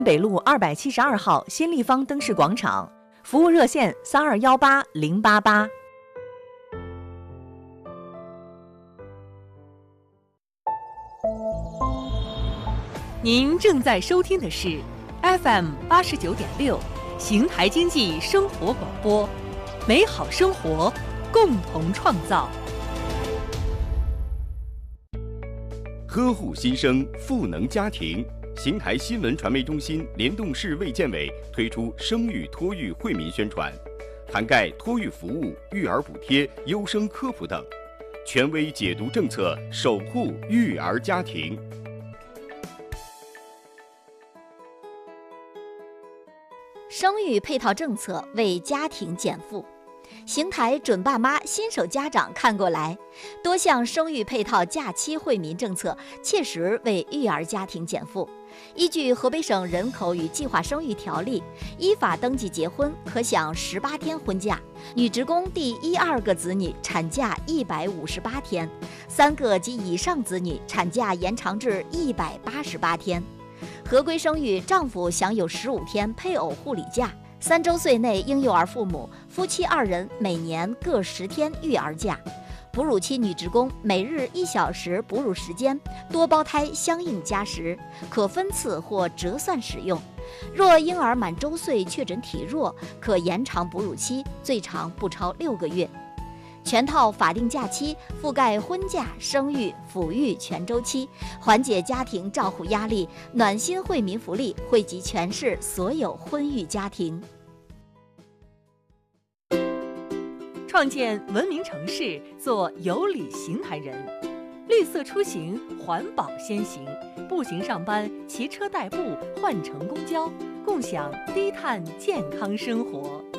北路272号新立方灯饰广场，服务热线3218-088。您正在收听的是 FM 89.6邢台经济生活广播，美好生活，共同创造。 呵护新生，赋能家庭。邢台新闻传媒中心联动市卫健委推出生育托育惠民宣传，涵盖托育服务、育儿补贴、优生科普等，权威解读政策，守护育儿家庭。 生育配套政策为家庭减负。邢台准爸妈新手家长看过来，多项生育配套假期惠民政策切实为育儿家庭减负。依据河北省人口与计划生育条例，依法登记结婚可享18天婚假，女职工第1、2个子女产假158天，3个及以上子女产假延长至188天。合规生育，丈夫享有15天配偶护理假，3周岁内婴幼儿父母、夫妻2人每年各10天育儿假。哺乳期女职工每日1小时哺乳时间，多胞胎相应加时，可分次或折算使用。若婴儿满周岁确诊体弱，可延长哺乳期，最长不超6个月。全套法定假期覆盖婚假、生育、抚育全周期，缓解家庭照护压力，暖心惠民福利惠及全市所有婚育家庭。 创建文明城市，做有礼邢台人。绿色出行，环保先行，步行上班，骑车代步，换乘公交，共享低碳健康生活。